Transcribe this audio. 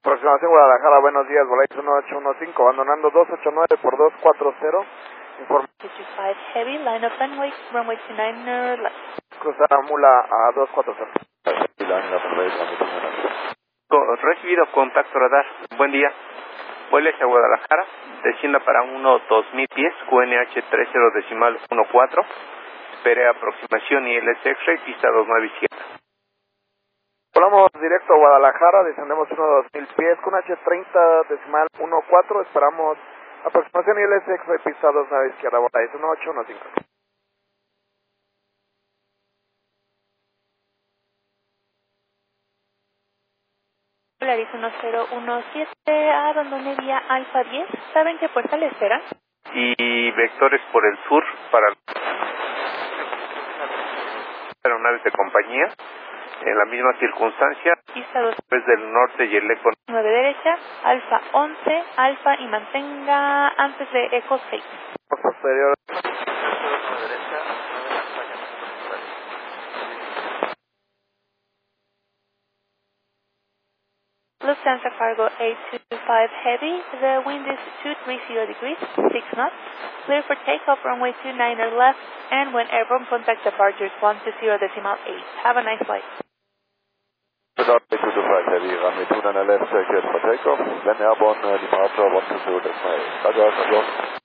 Aproximación Guadalajara, buenos días, Volaris 1815, abandonando 289 por 240. Información. 55 Heavy, line up runway 29 left. Cruzar a Mula a 240. Recibido contacto radar. Buen día. Vuele hacia Guadalajara. Descienda para 2000 pies, QNH 30.14. Espere aproximación ILS X-Ray, pista 29 izquierda. Volamos directo a Guadalajara, descendemos 2000 pies, QNH 30.14. Esperamos aproximación ILS X-Ray, pista 29 izquierda, Volaris 1815. Volaris 1017, abandone vía Alfa 10. ¿Saben qué puerta le esperan? Y vectores por el sur para aeronaves de compañía. En la misma circunstancia, Pista 2. desde el norte y el eco 9 derecha, Alfa 11, Alfa y mantenga antes de Eco 6. Posterior. Lufthansa Cargo 825 Heavy, the wind is 230 degrees, 6 knots. Clear for takeoff, runway 29 left, and when airborne, contact departures 120.8. Have a nice flight. Runway 225 Heavy, runway 29 left, clear for takeoff, then airborne, departure 120.8.